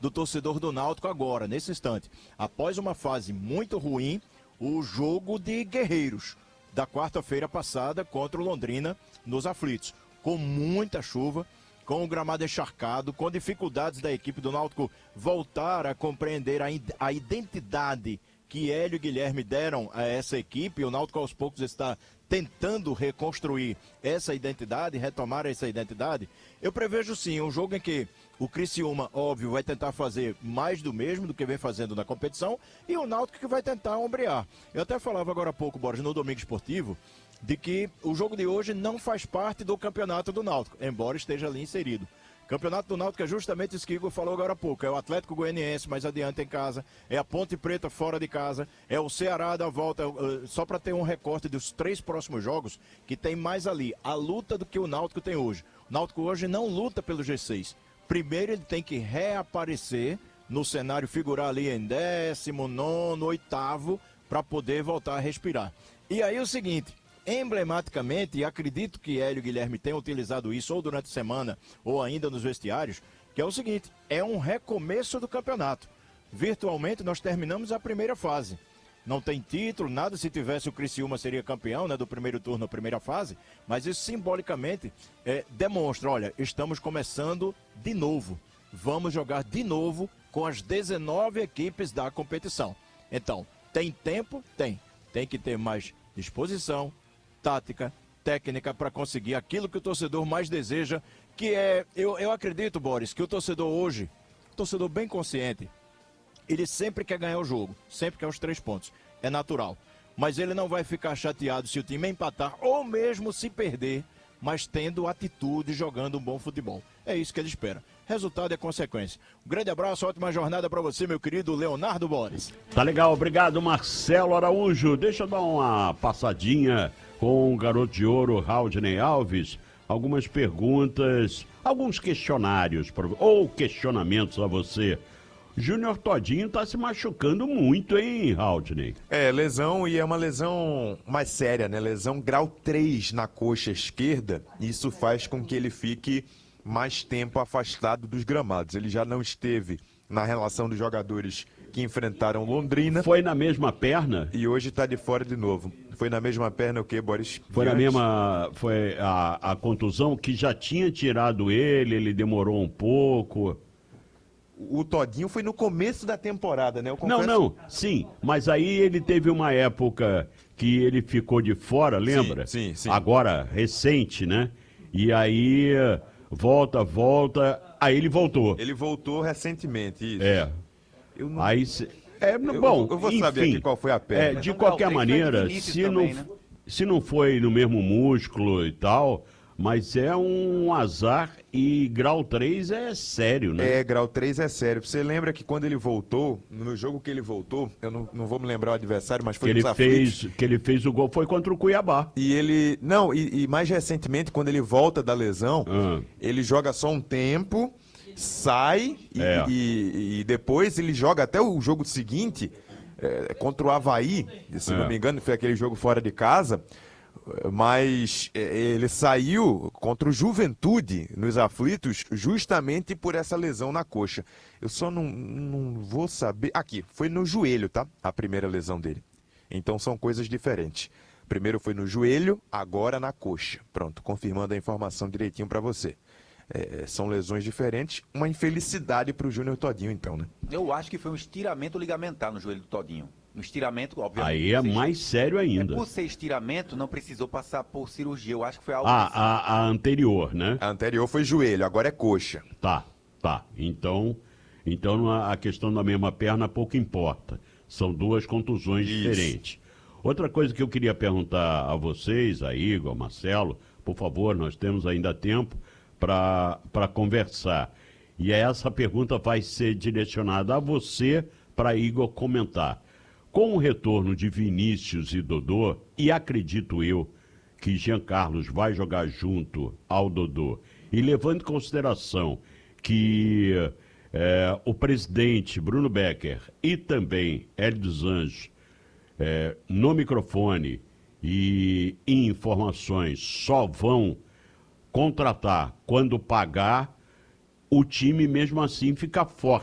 do torcedor do Náutico agora, nesse instante. Após uma fase muito ruim, o jogo de Guerreiros da quarta-feira passada contra o Londrina nos aflitos, com muita chuva, com o gramado encharcado, com dificuldades da equipe do Náutico voltar a compreender a identidade que Hélio e Guilherme deram a essa equipe. O Náutico aos poucos está tentando reconstruir essa identidade, retomar essa identidade. Eu prevejo sim um jogo em que o Criciúma, óbvio, vai tentar fazer mais do mesmo do que vem fazendo na competição, e o Náutico que vai tentar ombrear. Eu até falava agora há pouco, Borges, no Domingo Esportivo, de que o jogo de hoje não faz parte do campeonato do Náutico, embora esteja ali inserido. O campeonato do Náutico é justamente isso que o Igor falou agora há pouco. É o Atlético Goianiense mais adiante em casa, é a Ponte Preta fora de casa, é o Ceará da volta, só para ter um recorte dos 3 próximos jogos, que tem mais ali a luta do que o Náutico tem hoje. O Náutico hoje não luta pelo G6. Primeiro ele tem que reaparecer no cenário, figurar ali em 19º, 8º, para poder voltar a respirar. E aí o seguinte, emblematicamente, e acredito que Hélio e Guilherme tenham utilizado isso ou durante a semana ou ainda nos vestiários, que é o seguinte, é um recomeço do campeonato. Virtualmente nós terminamos a primeira fase. Não tem título, nada, se tivesse o Criciúma seria campeão, né, do primeiro turno, na primeira fase, mas isso simbolicamente demonstra, olha, estamos começando de novo. Vamos jogar de novo com as 19 equipes da competição. Então, tem tempo? Tem. Tem que ter mais disposição, tática, técnica para conseguir aquilo que o torcedor mais deseja, que é, eu acredito, Boris, que o torcedor hoje, torcedor bem consciente, ele sempre quer ganhar o jogo, sempre quer os 3 pontos, é natural. Mas ele não vai ficar chateado se o time empatar ou mesmo se perder, mas tendo atitude, jogando um bom futebol. É isso que ele espera. Resultado é consequência. Um grande abraço, ótima jornada para você, meu querido Leonardo Boris. Tá legal, obrigado, Marcelo Araújo. Deixa eu dar uma passadinha com o garoto de ouro, Raudney Alves. Algumas perguntas, alguns questionários ou questionamentos a você. Júnior Todinho tá se machucando muito, hein, Raudney? É, lesão, e é uma lesão mais séria, né? Lesão grau 3 na coxa esquerda. Isso faz com que ele fique mais tempo afastado dos gramados. Ele já não esteve na relação dos jogadores que enfrentaram Londrina. Foi na mesma perna? E hoje tá de fora de novo. Foi na mesma perna o quê, Boris? Foi na mesma... Foi a contusão que já tinha tirado ele demorou um pouco... O Todinho foi no começo da temporada, né? Não, sim, mas aí ele teve uma época que ele ficou de fora, lembra? Sim. Agora, recente, né? E aí, volta, aí ele voltou. Ele voltou recentemente, isso. É. Eu não... Aí, bom, eu vou enfim, saber aqui qual foi a perna. de qualquer maneira, se não foi no mesmo músculo e tal... Mas é um azar e grau 3 é sério, né? É, grau 3 é sério. Você lembra que quando ele voltou, no jogo que ele voltou, eu não vou me lembrar o adversário, mas foi que ele fez o gol, foi contra o Cuiabá. E ele, não, e mais recentemente, quando ele volta da lesão, ele joga só um tempo, sai e depois ele joga até o jogo seguinte, contra o Avaí, se não me engano, foi aquele jogo fora de casa. Mas ele saiu contra o Juventude nos aflitos justamente por essa lesão na coxa. Eu só não vou saber... Aqui, foi no joelho, tá? A primeira lesão dele. Então são coisas diferentes. Primeiro foi no joelho, agora na coxa. Pronto, confirmando a informação direitinho para você. São lesões diferentes, uma infelicidade para o Júnior Todinho então, né? Eu acho que foi um estiramento ligamentar no joelho do Todinho. Um estiramento, obviamente. Aí é mais sério ainda. Por ser estiramento, não precisou passar por cirurgia. Eu acho que foi algo... A anterior, né? A anterior foi joelho, agora é coxa. Tá. Então a questão da mesma perna pouco importa. São 2 contusões diferentes. Outra coisa que eu queria perguntar a vocês, a Igor, a Marcelo, por favor, nós temos ainda tempo para conversar. E essa pergunta vai ser direcionada a você, para Igor comentar. Com o retorno de Vinícius e Dodô, e acredito eu que Jean Carlos vai jogar junto ao Dodô, e levando em consideração que o presidente Bruno Becker e também Hélio dos Anjos, no microfone e em informações, só vão contratar quando pagar, o time mesmo assim fica forte.